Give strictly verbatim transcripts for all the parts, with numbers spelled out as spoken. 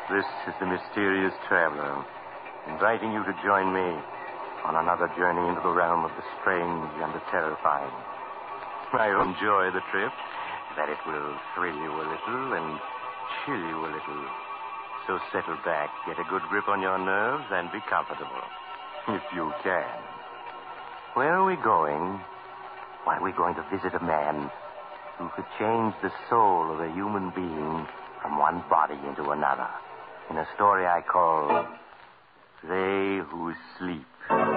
This is the mysterious traveler, inviting you to join me on another journey into the realm of the strange and the terrifying. I enjoy the trip, that it will thrill you a little and chill you a little. So settle back, get a good grip on your nerves, and be comfortable, if you can. Where are we going? Why, we're going to visit a man who could change the soul of a human being from one body into another, in a story I call They Who Sleep.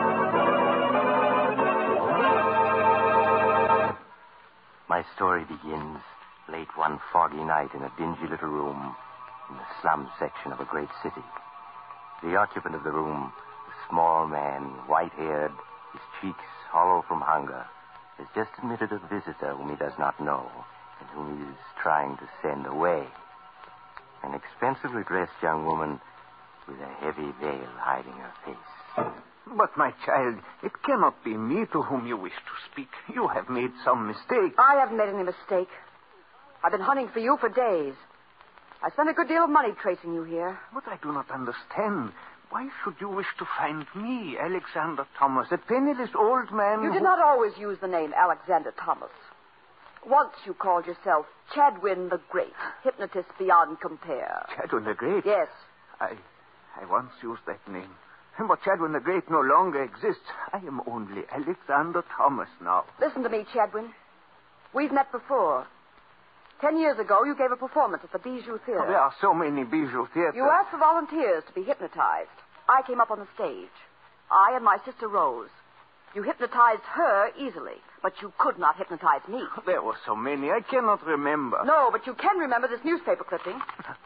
My story begins late one foggy night in a dingy little room in the slum section of a great city. The occupant of the room, a small man, white-haired, his cheeks hollow from hunger, has just admitted a visitor whom he does not know and whom he is trying to send away. An expensively dressed young woman with a heavy veil hiding her face. But, my child, it cannot be me to whom you wish to speak. You have made some mistake. I haven't made any mistake. I've been hunting for you for days. I spent a good deal of money tracing you here. But I do not understand. Why should you wish to find me, Alexander Thomas, a penniless old man You who... did not always use the name Alexander Thomas. Once you called yourself Chadwin the Great, hypnotist beyond compare. Chadwin the Great? Yes. I I once used that name. But Chadwin the Great no longer exists. I am only Alexander Thomas now. Listen to me, Chadwin. We've met before. Ten years ago, you gave a performance at the Bijou Theater. Oh, there are so many Bijou theaters. You asked for volunteers to be hypnotized. I came up on the stage. I and my sister Rose. You hypnotized her easily, but you could not hypnotize me. There were so many, I cannot remember. No, but you can remember this newspaper clipping.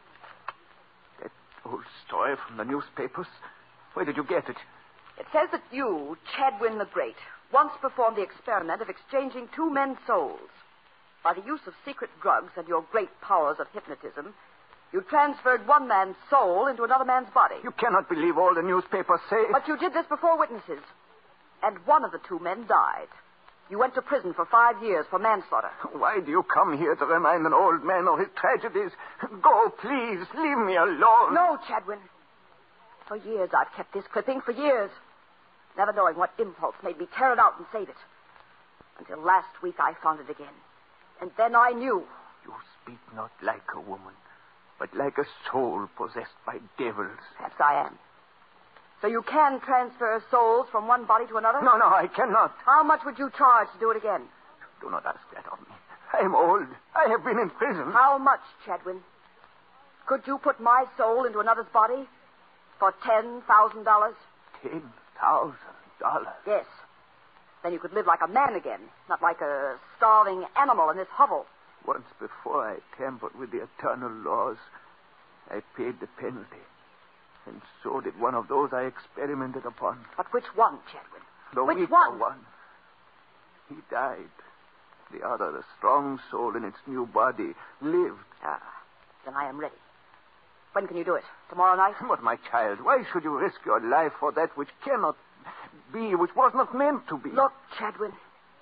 That old story from the newspapers? Where did you get it? It says that you, Chadwin the Great, once performed the experiment of exchanging two men's souls. By the use of secret drugs and your great powers of hypnotism, you transferred one man's soul into another man's body. You cannot believe all the newspapers say. But you did this before witnesses. And one of the two men died. You went to prison for five years for manslaughter. Why do you come here to remind an old man of his tragedies? Go, please. Leave me alone. No, Chadwin. For years I've kept this clipping, for years. Never knowing what impulse made me tear it out and save it. Until last week I found it again. And then I knew. You speak not like a woman, but like a soul possessed by devils. Perhaps I am. So you can transfer souls from one body to another? No, no, I cannot. How much would you charge to do it again? Do not ask that of me. I am old. I have been in prison. How much, Chadwin? Could you put my soul into another's body for ten thousand dollars? Ten thousand dollars? Yes. Then you could live like a man again, not like a starving animal in this hovel. Once before I tampered with the eternal laws, I paid the penalty. And so did one of those I experimented upon. But which one, Chadwin? The which weaker one? one. He died. The other, the strong soul in its new body, lived. Ah, then I am ready. When can you do it? Tomorrow night? But, my child, why should you risk your life for that which cannot be, which was not meant to be? Look, Chadwin,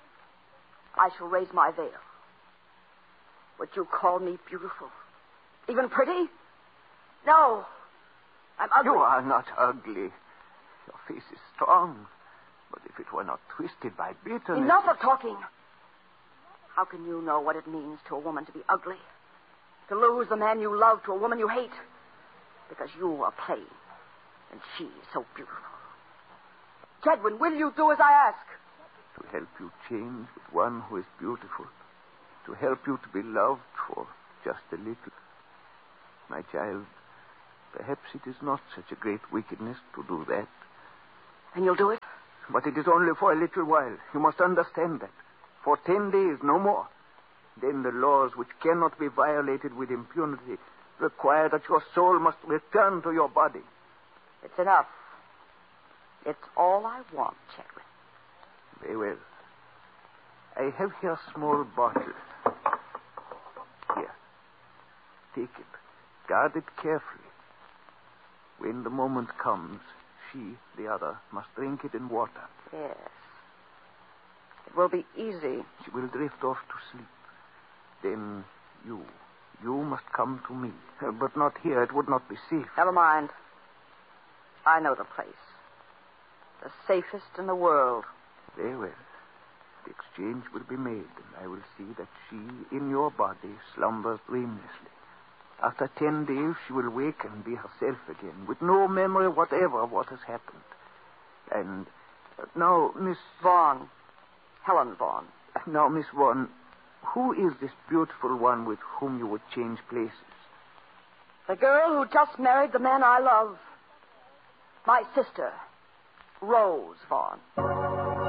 I shall raise my veil. Would you call me beautiful? Even pretty? No. I'm ugly. You are not ugly. Your face is strong. But if it were not twisted by bitterness... Enough of talking. How can you know what it means to a woman to be ugly? To lose the man you love to a woman you hate? Because you are plain, and she is so beautiful. Chadwin, will you do as I ask? To help you change with one who is beautiful. To help you to be loved for just a little. My child, perhaps it is not such a great wickedness to do that. And you'll do it? But it is only for a little while. You must understand that. For ten days, no more. Then the laws, which cannot be violated with impunity, require that your soul must return to your body. It's enough. It's all I want, Chadwin. Very well. I have here a small bottle. Here. Take it. Guard it carefully. When the moment comes, she, the other, must drink it in water. Yes. It will be easy. She will drift off to sleep. Then you, You must come to me. Uh, but not here. It would not be safe. Never mind. I know the place. The safest in the world. Very well. The exchange will be made, and I will see that she, in your body, slumbers dreamlessly. After ten days, she will wake and be herself again, with no memory whatever of what has happened. And uh, now, Miss... Vaughn. Helen Vaughn. Now, Miss Vaughn, who is this beautiful one with whom you would change places? The girl who just married the man I love. My sister, Rose Vaughn.